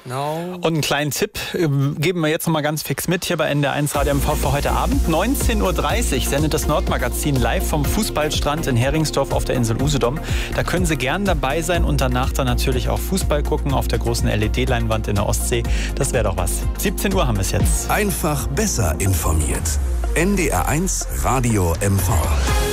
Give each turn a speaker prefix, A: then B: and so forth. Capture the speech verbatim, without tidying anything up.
A: No.
B: Und einen kleinen Tipp äh, geben wir jetzt noch mal ganz fix mit hier bei N D R eins Radio M V für heute Abend. neunzehn Uhr dreißig sendet das Nordmagazin live vom Fußballstrand in Heringsdorf auf der Insel Usedom. Da können Sie gern dabei sein und danach dann natürlich auch Fußball gucken auf der großen L E D-Leinwand in der Ostsee. Das wäre doch was. siebzehn Uhr haben wir es jetzt.
C: Einfach besser informiert. N D R eins Radio M V.